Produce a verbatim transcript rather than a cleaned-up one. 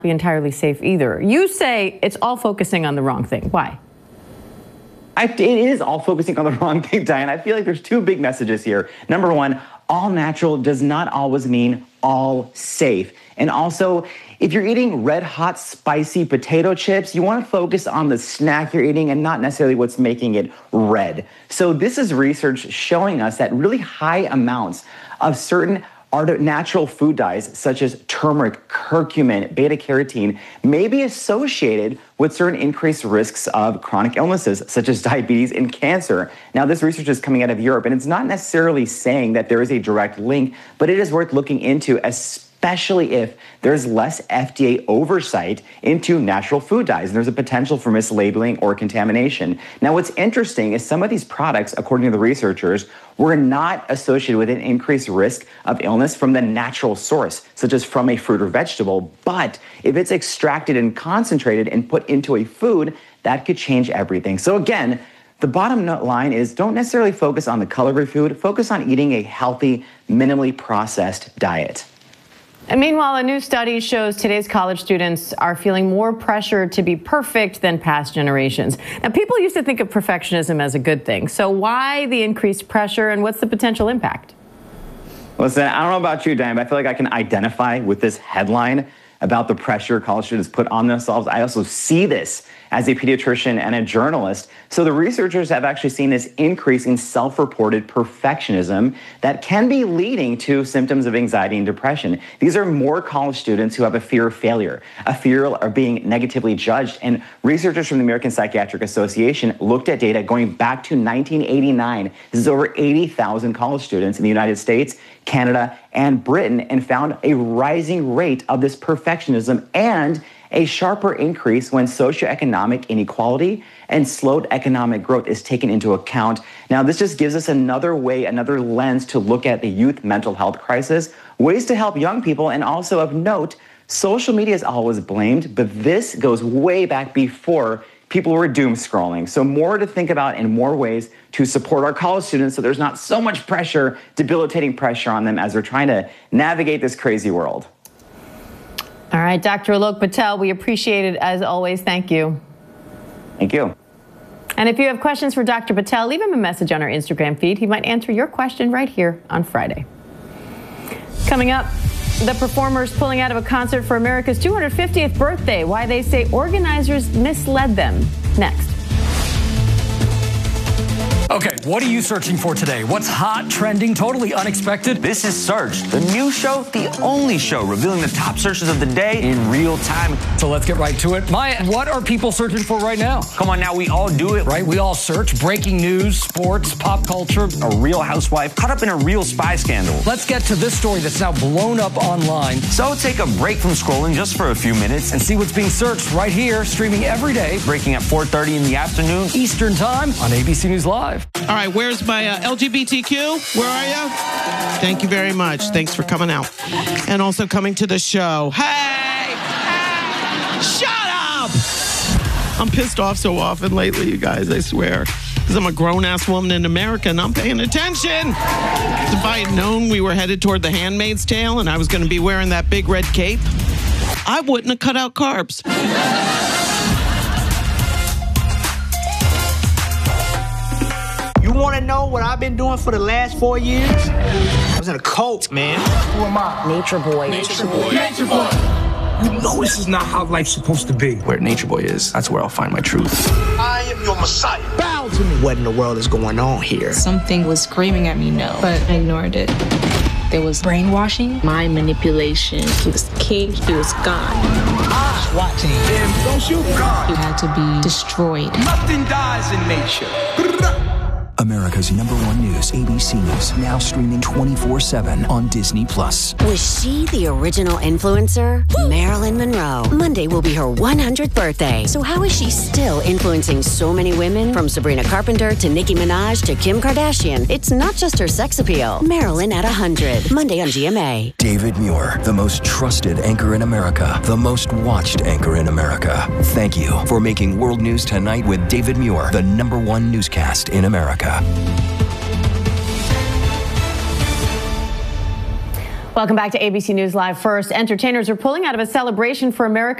be entirely safe either. You say it's all focusing on the wrong thing. Why? I, it is all focusing on the wrong thing, Diane. I feel like there's two big messages here. Number one, all natural does not always mean all safe. And also, if you're eating red hot, spicy potato chips, you want to focus on the snack you're eating and not necessarily what's making it red. So this is research showing us that really high amounts of certain Art natural food dyes such as turmeric, curcumin, beta-carotene may be associated with certain increased risks of chronic illnesses such as diabetes and cancer. Now, this research is coming out of Europe, and it's not necessarily saying that there is a direct link, but it is worth looking into, especially if there's less F D A oversight into natural food dyes, and there's a potential for mislabeling or contamination. Now, what's interesting is some of these products, according to the researchers, were not associated with an increased risk of illness from the natural source, such as from a fruit or vegetable. But if it's extracted and concentrated and put into a food, that could change everything. So again, the bottom line is don't necessarily focus on the color of your food, focus on eating a healthy, minimally processed diet. And meanwhile, a new study shows today's college students are feeling more pressure to be perfect than past generations. Now, people used to think of perfectionism as a good thing. So why the increased pressure, and what's the potential impact? Listen, I don't know about you, Diane, but I feel like I can identify with this headline about the pressure college students put on themselves. I also see this as a pediatrician and a journalist. So the researchers have actually seen this increase in self-reported perfectionism that can be leading to symptoms of anxiety and depression. These are more college students who have a fear of failure, a fear of being negatively judged. And researchers from the American Psychiatric Association looked at data going back to nineteen eighty-nine. This is over eighty thousand college students in the United States, Canada, and Britain, and found a rising rate of this perfectionism and a sharper increase when socioeconomic inequality and slowed economic growth is taken into account. Now, this just gives us another way, another lens to look at the youth mental health crisis, ways to help young people, and also of note, social media is always blamed, but this goes way back before people were doom scrolling. So more to think about and more ways to support our college students so there's not so much pressure, debilitating pressure on them as they're trying to navigate this crazy world. All right, Doctor Alok Patel, we appreciate it as always. Thank you. Thank you. And if you have questions for Doctor Patel, leave him a message on our Instagram feed. He might answer your question right here on Friday. Coming up, the performers pulling out of a concert for America's two hundred fiftieth birthday, why they say organizers misled them. Next. Okay, what are you searching for today? What's hot, trending, totally unexpected? This is Searched, the new show, the only show revealing the top searches of the day in real time. So let's get right to it. Maya, what are people searching for right now? Come on now, we all do it. Right, we all search breaking news, sports, pop culture. A real housewife caught up in a real spy scandal. Let's get to this story that's now blown up online. So take a break from scrolling just for a few minutes and see what's being searched right here, streaming every day. Breaking at four thirty in the afternoon. Eastern Time on A B C News Live. All right, where's my uh, L G B T Q? Where are you? Thank you very much. Thanks for coming out. And also coming to the show. Hey! Hey! Shut up! I'm pissed off so often lately, you guys, I swear. Because I'm a grown-ass woman in America and I'm paying attention. If I had known we were headed toward The Handmaid's Tale and I was going to be wearing that big red cape, I wouldn't have cut out carbs. You want to know what I've been doing for the last four years? I was in a cult, man. Who am I? Nature Boy. Nature Boy. Nature Boy. You know this is not how life's supposed to be. Where Nature Boy is, that's where I'll find my truth. I am your Messiah. Bow to me. What in the world is going on here? Something was screaming at me no, but I ignored it. There was brainwashing, mind manipulation. He was king, he was God. Ah, SWAT team. Damn, don't shoot God. He had to be destroyed. Nothing dies in nature. America's number one news, A B C News, now streaming twenty-four seven on Disney Plus. Was she the original influencer? Marilyn Monroe. Monday will be her one hundredth birthday. So how is she still influencing so many women? From Sabrina Carpenter to Nicki Minaj to Kim Kardashian. It's not just her sex appeal. Marilyn at one hundred. Monday on G M A. David Muir, the most trusted anchor in America, the most watched anchor in America. Thank you for making World News Tonight with David Muir, the number one newscast in America. Welcome back to A B C News Live. First, entertainers are pulling out of a celebration for America.